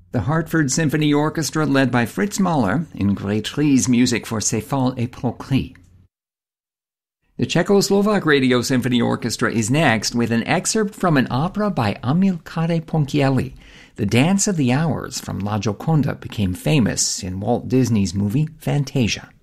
The Hartford Symphony Orchestra, led by Fritz Mahler, in Grétry's music for Céphale et Procris. The Czechoslovak Radio Symphony Orchestra is next with an excerpt from an opera by Amilcare Ponchielli. The Dance of the Hours from La Gioconda became famous in Walt Disney's movie Fantasia.